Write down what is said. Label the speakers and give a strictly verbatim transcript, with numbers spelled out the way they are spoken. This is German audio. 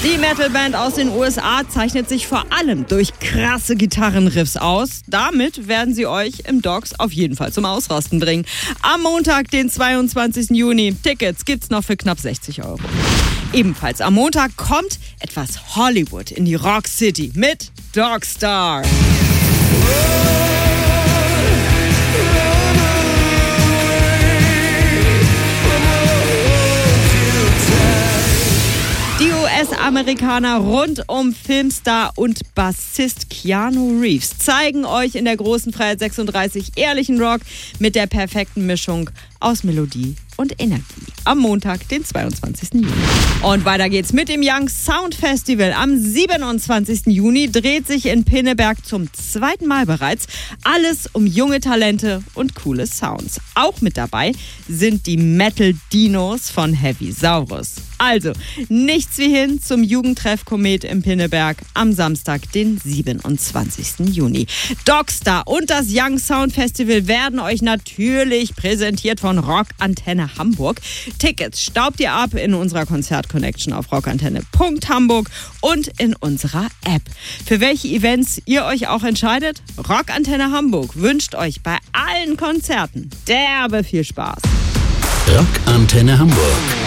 Speaker 1: Die Metalband aus den U S A zeichnet sich vor allem durch krasse Gitarrenriffs aus. Damit werden sie euch im Dogs auf jeden Fall zum Ausrasten bringen. Am Montag, den zweiundzwanzigsten Juni. Tickets gibt's noch für knapp sechzig Euro. Ebenfalls am Montag kommt etwas Hollywood in die Rock City mit Dogstar. Die U S-Amerikaner rund um Filmstar und Bassist Keanu Reeves zeigen euch in der großen Freiheit sechsunddreißig ehrlichen Rock mit der perfekten Mischung aus Melodie und Energie. Am Montag, den zweiundzwanzigsten Juni. Und weiter geht's mit dem Young Sound Festival. Am siebenundzwanzigsten Juni dreht sich in Pinneberg zum zweiten Mal bereits alles um junge Talente und coole Sounds. Auch mit dabei sind die Metal Dinos von Heavy Saurus. Also, nichts wie hin zum Jugendtreff Komet im Pinneberg am Samstag, den siebenundzwanzigsten Juni. Dogstar und das Young Sound Festival werden euch natürlich präsentiert von Rock Antenne Hamburg. Tickets staubt ihr ab in unserer Konzert-Connection auf rockantenne punkt hamburg und in unserer App. Für welche Events ihr euch auch entscheidet, Rock Antenne Hamburg wünscht euch bei allen Konzerten derbe viel Spaß.
Speaker 2: Rock Antenne Hamburg.